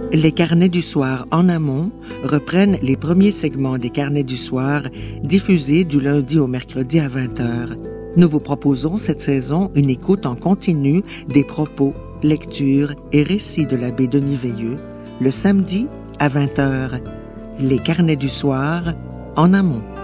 Les carnets du soir en amont reprennent les premiers segments des carnets du soir diffusés du lundi au mercredi à 20h. Nous vous proposons cette saison une écoute en continu des propos, lectures et récits de l'abbé Denis Veilleux le samedi à 20h. Les carnets du soir en amont.